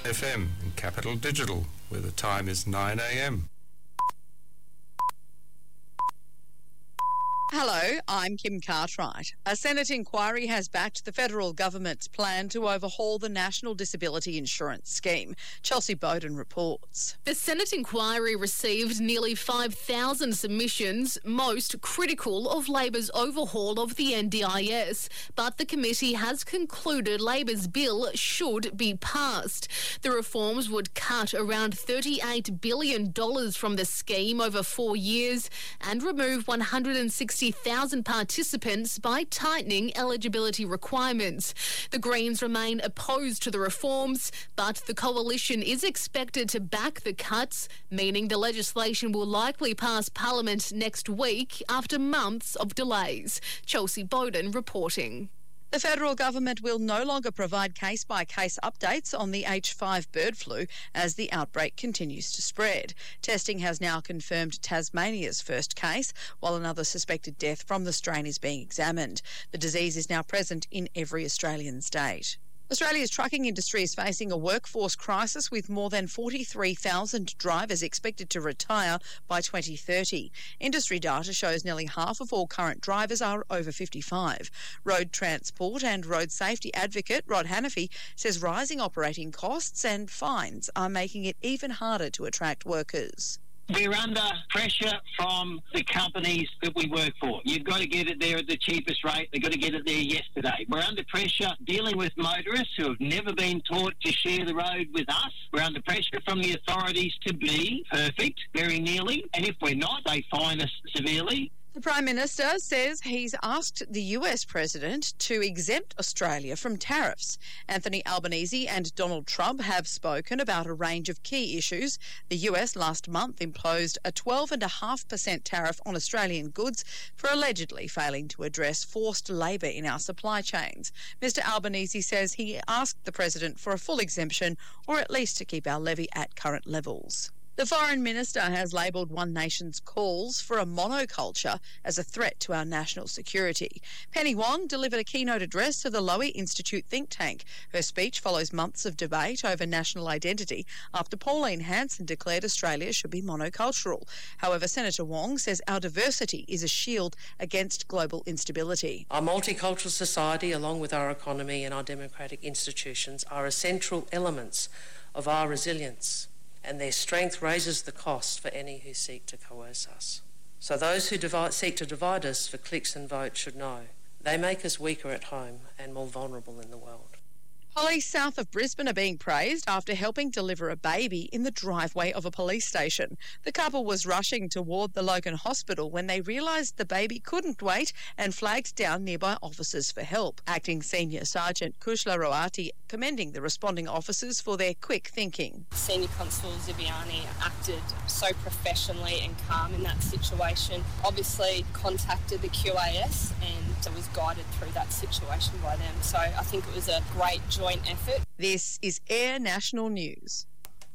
FM and Capital Digital, where the time is 9 a.m. Hello, I'm Kim Cartwright. A Senate inquiry has backed the federal government's plan to overhaul the National Disability Insurance Scheme. Chelsea Bowden reports. The Senate inquiry received nearly 5,000 submissions, most critical of Labor's overhaul of the NDIS. But the committee has concluded Labor's bill should be passed. The reforms would cut around $38 billion from the scheme over 4 years and remove 160,000 participants by tightening eligibility requirements. The Greens remain opposed to the reforms, but the coalition is expected to back the cuts, meaning the legislation will likely pass Parliament next week after months of delays. Chelsea Bowden reporting. The federal government will no longer provide case-by-case updates on the H5 bird flu as the outbreak continues to spread. Testing has now confirmed Tasmania's first case, while another suspected death from the strain is being examined. The disease is now present in every Australian state. Australia's trucking industry is facing a workforce crisis with more than 43,000 drivers expected to retire by 2030. Industry data shows nearly half of all current drivers are over 55. Road transport and road safety advocate Rod Hannafy says rising operating costs and fines are making it even harder to attract workers. We're under pressure from the companies that we work for. You've got to get it there at the cheapest rate. They've got to get it there yesterday. We're under pressure dealing with motorists who have never been taught to share the road with us. We're under pressure from the authorities to be perfect, very nearly. And if we're not, they fine us severely. The Prime Minister says he's asked the US President to exempt Australia from tariffs. Anthony Albanese and Donald Trump have spoken about a range of key issues. The US last month imposed a 12.5% tariff on Australian goods for allegedly failing to address forced labour in our supply chains. Mr Albanese says he asked the President for a full exemption or at least to keep our levy at current levels. The Foreign Minister has labelled One Nation's calls for a monoculture as a threat to our national security. Penny Wong delivered a keynote address to the Lowy Institute think tank. Her speech follows months of debate over national identity after Pauline Hanson declared Australia should be monocultural. However, Senator Wong says our diversity is a shield against global instability. Our multicultural society, along with our economy and our democratic institutions, are essential elements of our resilience, and their strength raises the cost for any who seek to coerce us. So those who seek to divide us for clicks and votes should know they make us weaker at home and more vulnerable in the world. Police south of Brisbane are being praised after helping deliver a baby in the driveway of a police station. The couple was rushing toward the Logan Hospital when they realised the baby couldn't wait and flagged down nearby officers for help. Acting Senior Sergeant Kushla Roati commending the responding officers for their quick thinking. Senior Constable Zibiani acted so professionally and calm in that situation. Obviously contacted the QAS and was guided through that situation by them. So I think it was a great joint effort. This is Air National News.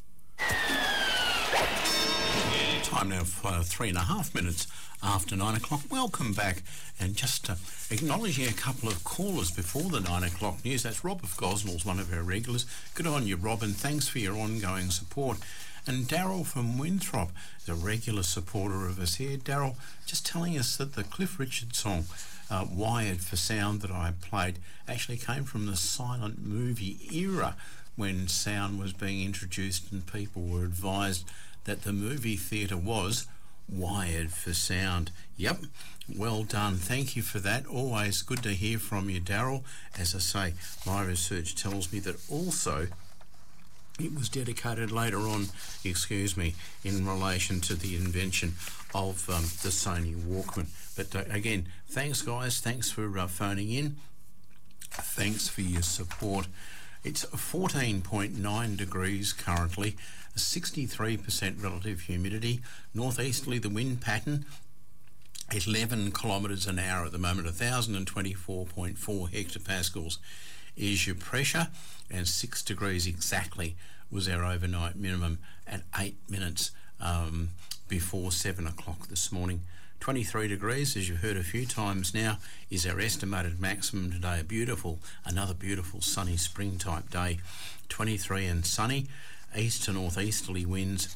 Time now for 3.5 minutes after 9 o'clock. Welcome back. And just acknowledging a couple of callers before the 9 o'clock news. That's Rob of Gosnells, one of our regulars. Good on you, Rob, and thanks for your ongoing support. And Daryl from Winthrop is a regular supporter of us here. Daryl, just telling us that the Cliff Richard song, Wired for Sound, that I played actually came from the silent movie era when sound was being introduced and people were advised that the movie theatre was wired for sound. Yep, well done. Thank you for that. Always good to hear from you, Daryl. As I say, my research tells me that also it was dedicated later on, in relation to the invention of the Sony Walkman. But again, thanks guys, thanks for phoning in. Thanks for your support. It's 14.9 degrees currently, 63% relative humidity. Northeasterly, the wind pattern 11 kilometres an hour at the moment, 1,024.4 hectopascals is your pressure, and 6 degrees exactly was our overnight minimum at 8 minutes before 7 o'clock this morning. 23 degrees, as you've heard a few times now, is our estimated maximum today. Another beautiful sunny spring type day. 23 and sunny, east to northeasterly winds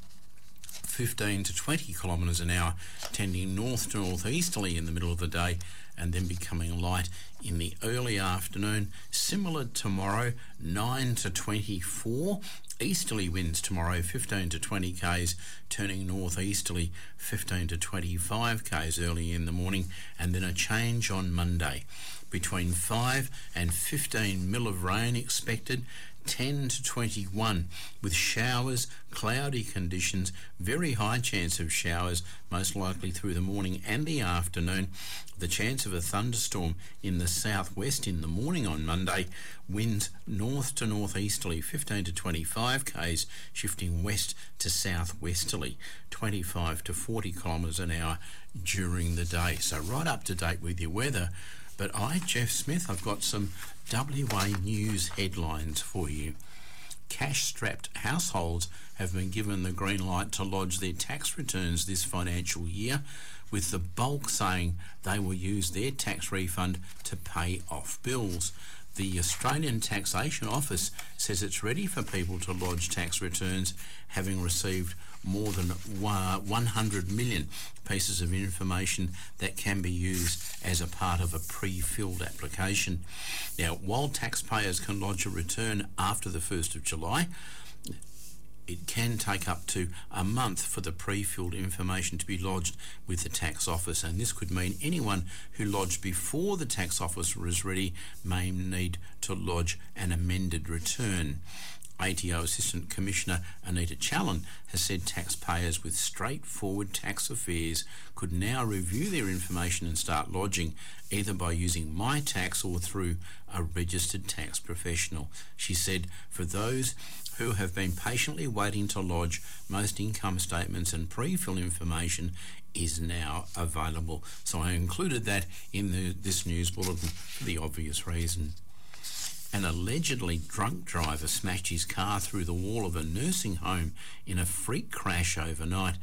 15 to 20 kilometres an hour, tending north to northeasterly in the middle of the day and then becoming light in the early afternoon. Similar tomorrow, 9 to 24. Easterly winds tomorrow, 15 to 20 k's, turning northeasterly, 15 to 25 k's early in the morning, and then a change on Monday. Between 5 and 15 mil of rain expected, 10 to 21, with showers, cloudy conditions, very high chance of showers, most likely through the morning and the afternoon. The chance of a thunderstorm in the southwest in the morning on Monday. Winds north to northeasterly, 15 to 25 k's, shifting west to southwesterly, 25 to 40 kilometres an hour during the day. So right up to date with your weather. But Jeff Smith, I've got some WA News headlines for you. Cash-strapped households have been given the green light to lodge their tax returns this financial year, with the bulk saying they will use their tax refund to pay off bills. The Australian Taxation Office says it's ready for people to lodge tax returns, having received more than 100 million pieces of information that can be used as a part of a pre-filled application. Now, while taxpayers can lodge a return after the 1st of July, it can take up to a month for the pre-filled information to be lodged with the tax office, and this could mean anyone who lodged before the tax office was ready may need to lodge an amended return. ATO Assistant Commissioner Anita Challen has said taxpayers with straightforward tax affairs could now review their information and start lodging, either by using MyTax or through a registered tax professional. She said for those who have been patiently waiting to lodge, most income statements and pre-fill information is now available. So I included that in this news bulletin for the obvious reason. An allegedly drunk driver smashed his car through the wall of a nursing home in a freak crash overnight,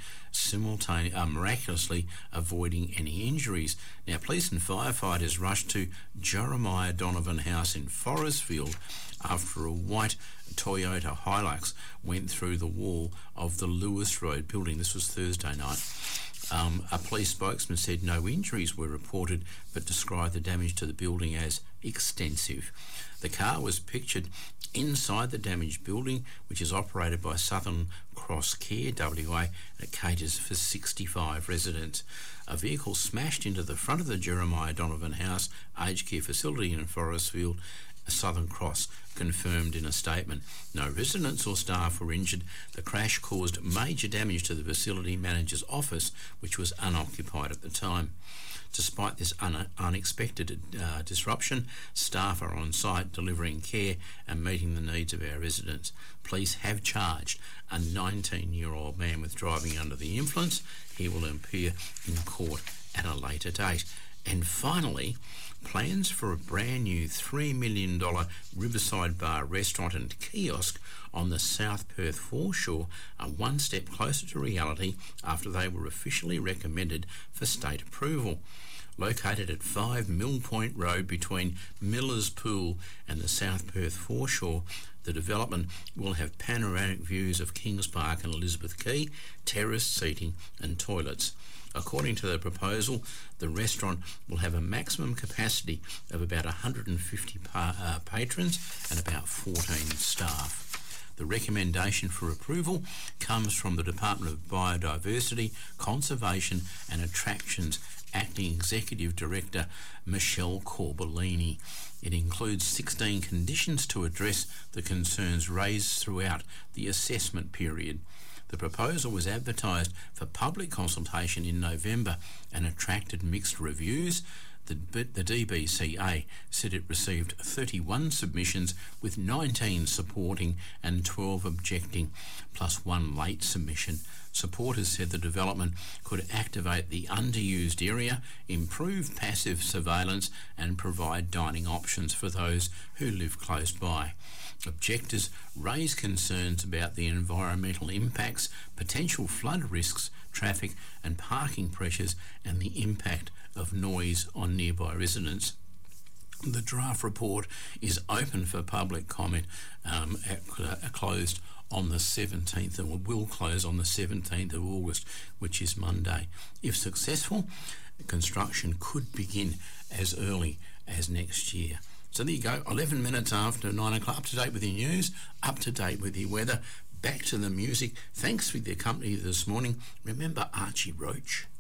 miraculously avoiding any injuries. Now, police and firefighters rushed to Jeremiah Donovan House in Forestfield after a white Toyota Hilux went through the wall of the Lewis Road building. This was Thursday night. A police spokesman said no injuries were reported, but described the damage to the building as extensive. The car was pictured inside the damaged building, which is operated by Southern Cross Care WA, and it caters for 65 residents. A vehicle smashed into the front of the Jeremiah Donovan House aged care facility in Forestfield. Southern Cross confirmed in a statement. No residents or staff were injured. The crash caused major damage to the facility manager's office, which was unoccupied at the time. Despite this unexpected disruption, staff are on site delivering care and meeting the needs of our residents. Police have charged a 19-year-old man with driving under the influence. He will appear in court at a later date. And finally, plans for a brand new $3 million Riverside Bar restaurant and kiosk on the South Perth foreshore are one step closer to reality after they were officially recommended for state approval. Located at 5 Mill Point Road between Miller's Pool and the South Perth foreshore, the development will have panoramic views of Kings Park and Elizabeth Quay, terraced seating and toilets. According to the proposal, the restaurant will have a maximum capacity of about 150 patrons and about 14 staff. The recommendation for approval comes from the Department of Biodiversity, Conservation and Attractions Acting Executive Director Michelle Corbellini. It includes 16 conditions to address the concerns raised throughout the assessment period. The proposal was advertised for public consultation in November and attracted mixed reviews. The DBCA said it received 31 submissions, with 19 supporting and 12 objecting, plus one late submission. Supporters said the development could activate the underused area, improve passive surveillance and provide dining options for those who live close by. Objectors raise concerns about the environmental impacts, potential flood risks, traffic and parking pressures, and the impact of noise on nearby residents. The draft report is open for public comment, closed on the 17th, and will close on the 17th of August, which is Monday. If successful, construction could begin as early as next year. So there you go, 11 minutes after 9 o'clock, up to date with your news, up to date with your weather, back to the music. Thanks for your company this morning. Remember Archie Roach.